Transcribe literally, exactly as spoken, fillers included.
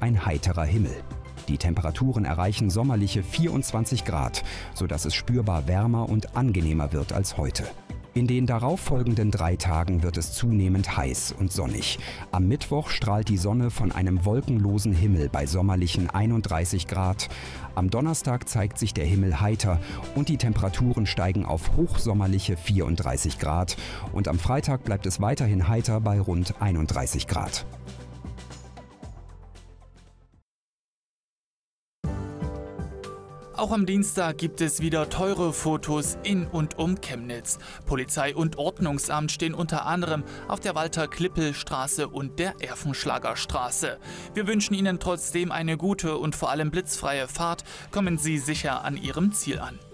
ein heiterer Himmel. Die Temperaturen erreichen sommerliche vierundzwanzig Grad, sodass es spürbar wärmer und angenehmer wird als heute. In den darauffolgenden drei Tagen wird es zunehmend heiß und sonnig. Am Mittwoch strahlt die Sonne von einem wolkenlosen Himmel bei sommerlichen einunddreißig Grad. Am Donnerstag zeigt sich der Himmel heiter und die Temperaturen steigen auf hochsommerliche vierunddreißig Grad. Und am Freitag bleibt es weiterhin heiter bei rund einunddreißig Grad. Auch am Dienstag gibt es wieder teure Fotos in und um Chemnitz. Polizei und Ordnungsamt stehen unter anderem auf der Walter-Klippel-Straße und der Erfenschlager-Straße. Wir wünschen Ihnen trotzdem eine gute und vor allem blitzfreie Fahrt. Kommen Sie sicher an Ihrem Ziel an.